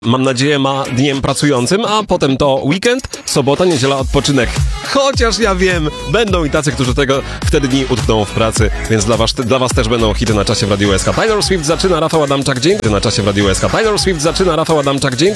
mam nadzieję, ma dniem pracującym, a potem to weekend, sobota, niedziela, odpoczynek. Chociaż ja wiem, będą i tacy, którzy wtedy dni utkną w pracy, więc dla was też będą hity na czasie w Radiu SK. Taylor Swift zaczyna, Rafał Adamczak, dzień. Na czasie w Radiu SK. Taylor Swift zaczyna, Rafał Adamczak, dzień.